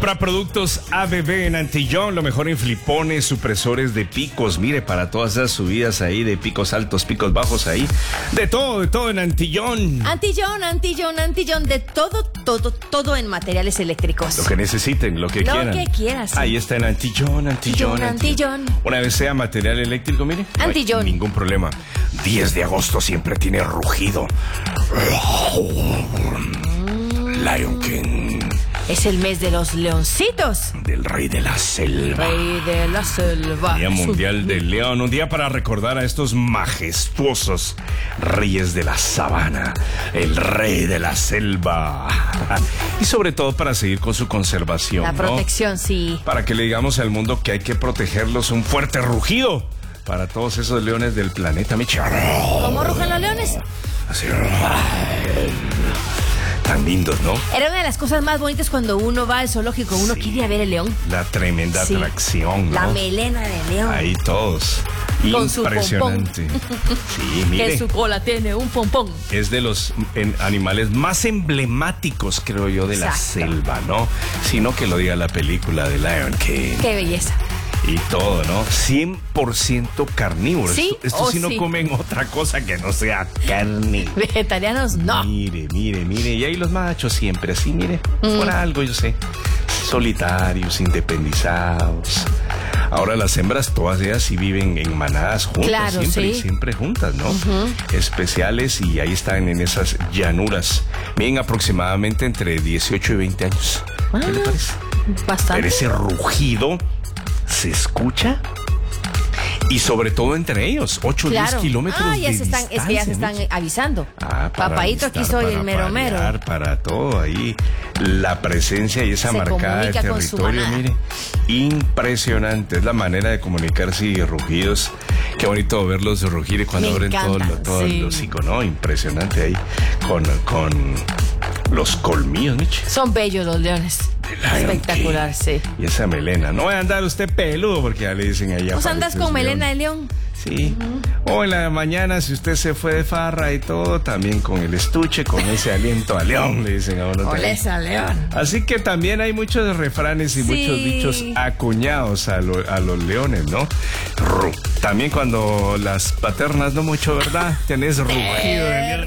Para productos ABB en Antillón, lo mejor en flipones, supresores de picos. Mire, para todas esas subidas ahí de picos altos, picos bajos ahí. De todo en Antillón. Antillón, de todo en materiales eléctricos. Lo que necesiten, lo que quieran. Lo que quieras. Sí. Ahí está en Antillón. Una vez sea material eléctrico, mire. Antillón. No hay ningún problema. 10 de agosto siempre tiene rugido. Lion King. Es el mes de los leoncitos. Del rey de la selva. Rey de la selva. Día Mundial del León. Un día para recordar a estos majestuosos reyes de la sabana. El rey de la selva. Y sobre todo para seguir con su conservación. La protección, ¿no? Sí. Para que le digamos al mundo que hay que protegerlos. Un fuerte rugido para todos eesos leones del planeta. ¿Cómo rugen los leones? Así. Tan lindos, ¿no? Era una de las cosas más bonitas cuando uno va al zoológico. Uno quiere ver el león. La tremenda atracción, ¿no? La melena de león. Ahí todos. Con impresionante. Su pompón. Sí, mire. Que su cola tiene un pompón. Es de los animales más emblemáticos, creo yo, de la selva, ¿no? Sino que lo diga la película de Lion King. Qué belleza. Y todo, ¿no? 100% carnívoros. ¿Sí? Estos sí no comen otra cosa que no sea carne. Vegetarianos, no. Mire. Y ahí los machos siempre así, mire. Por algo, yo sé. Solitarios, independizados. Ahora las hembras, todas ellas sí viven en manadas juntas. Claro, siempre juntas, ¿no? Especiales, y ahí están en esas llanuras. Miren, aproximadamente entre 18 y 20 años. ¿Qué le parece? Bastante. Pero ese rugido se escucha, y sobre todo entre ellos, 8 o 10 kilómetros ya de se están, distancia. Es que ya se están avisando. Papaito, aquí soy el mero. Para todo ahí, la presencia y esa marcada de territorio, mire, impresionante. Es la manera de comunicarse y rugidos. Qué bonito verlos rugir cuando abren todo el hocico, ¿no? Impresionante ahí, con los colmillos, Miche. Son bellos los leones. Espectacular, sí. Y esa melena. No va a andar usted peludo, porque ya le dicen allá. ¿Vos andas con melena de león? Sí. O en la mañana, si usted se fue de farra y todo, también con el estuche, con ese aliento a león, le dicen a uno. Olesa león. Así que también hay muchos refranes y muchos dichos acuñados a los leones, ¿no? También cuando las paternas no mucho, ¿verdad? Tenés rugido de león.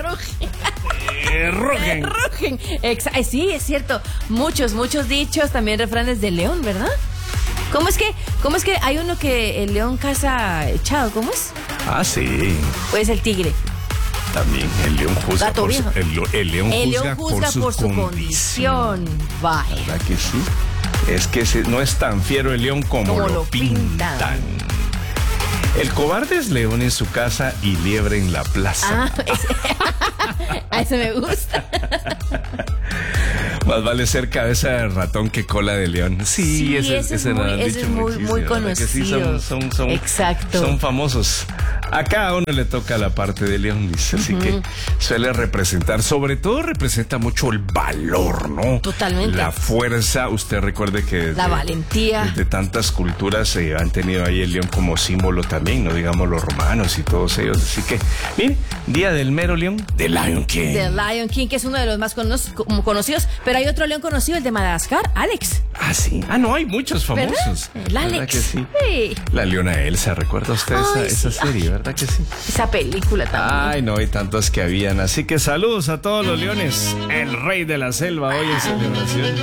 Rugen. Sí, es cierto. Muchos dichos, también refranes de león, ¿verdad? ¿Cómo es que hay uno que el león caza echado? ¿Cómo es? Ah, sí. ¿O es el tigre? También el león juzga el león juzga por su condición. Vaya. ¿Verdad que sí? Es que no es tan fiero el león como lo pintan. El cobarde es león en su casa y liebre en la plaza. A eso me gusta. Más vale ser cabeza de ratón que cola de león. Sí, ese es muy conocido. Son, exacto. Son famosos. A cada uno le toca la parte de león, dice. Así que suele representar, sobre todo representa mucho el valor, ¿no? Totalmente. La fuerza. Usted recuerde que la valentía. Desde tantas culturas han tenido ahí el león como símbolo también, no digamos los romanos y todos ellos. Así que, miren, Día del Mero León, de Lion King. De Lion King, que es uno de los más conocidos, pero hay otro león conocido, el de Madagascar, Alex. Ah, sí. Ah, no, hay muchos famosos. ¿Verdad? El Alex. Que sí? Sí. La Leona Elsa, ¿recuerda usted esa serie, verdad que sí? Esa película también. Ay, no, hay tantos que habían. Así que saludos a todos los leones. El rey de la selva hoy en celebración.